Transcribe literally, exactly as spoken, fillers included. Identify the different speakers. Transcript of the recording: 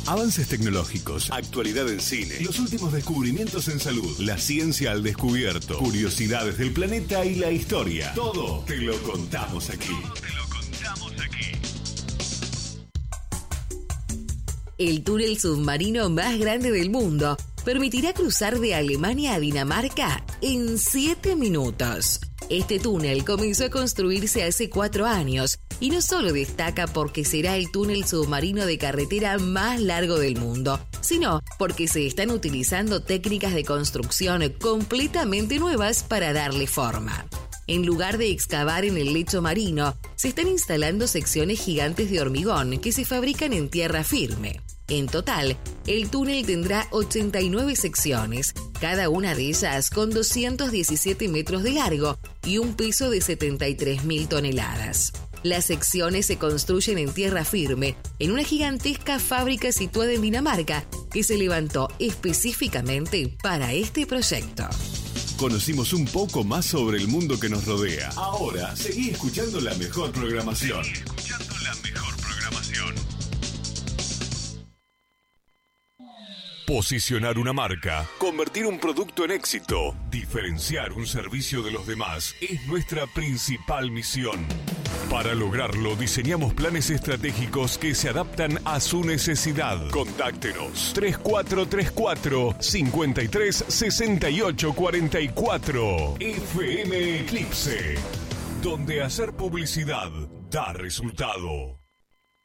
Speaker 1: Avances tecnológicos, actualidad en cine, los últimos descubrimientos en salud, la ciencia al descubierto, curiosidades del planeta y la historia. Todo te lo contamos aquí. Todo te lo contamos aquí.
Speaker 2: El túnel submarino más grande del mundo permitirá cruzar de Alemania a Dinamarca en siete minutos. Este túnel comenzó a construirse hace cuatro años y no solo destaca porque será el túnel submarino de carretera más largo del mundo, sino porque se están utilizando técnicas de construcción completamente nuevas para darle forma. En lugar de excavar en el lecho marino, se están instalando secciones gigantes de hormigón que se fabrican en tierra firme. En total, el túnel tendrá ochenta y nueve secciones, cada una de ellas con doscientos diecisiete metros de largo y un peso de setenta y tres mil toneladas. Las secciones se construyen en tierra firme, en una gigantesca fábrica situada en Dinamarca, que se levantó específicamente para este proyecto.
Speaker 1: Conocimos un poco más sobre el mundo que nos rodea. Ahora, seguí escuchando la mejor programación. Seguí escuchando la mejor programación. Posicionar una marca, convertir un producto en éxito, diferenciar un servicio de los demás es nuestra principal misión. Para lograrlo, diseñamos planes estratégicos que se adaptan a su necesidad. Contáctenos tres cuatro tres cuatro, cinco tres seis ocho cuatro cuatro. F M Eclipse, donde hacer publicidad da resultado.